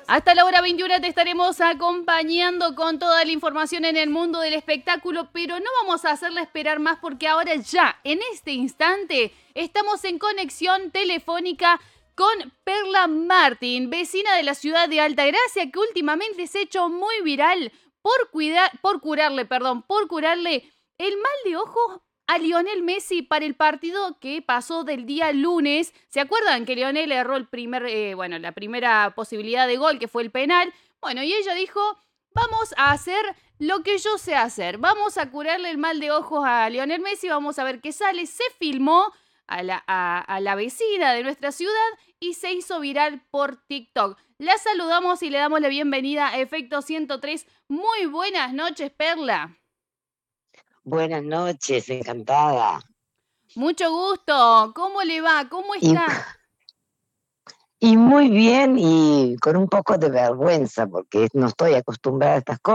Hasta la hora 21 te estaremos acompañando con toda la información en el mundo del espectáculo, pero no vamos a hacerla esperar más porque ahora ya, en este instante, estamos en conexión telefónica con Perla Martín, vecina de la ciudad de Altagracia, que últimamente se ha hecho muy viral por curarle el mal de ojo a Lionel Messi para el partido que pasó del día lunes. ¿Se acuerdan que Lionel erró la primera posibilidad de gol, que fue el penal? Bueno, y ella dijo, vamos a hacer lo que yo sé hacer. Vamos a curarle el mal de ojos a Lionel Messi, vamos a ver qué sale. Se filmó a la vecina de nuestra ciudad y se hizo viral por TikTok. La saludamos y le damos la bienvenida a Efecto 103. Muy buenas noches, Perla. Buenas noches, encantada. Mucho gusto. ¿Cómo le va? ¿Cómo Y, está? y muy bien y con un poco de vergüenza porque no estoy acostumbrada a estas cosas.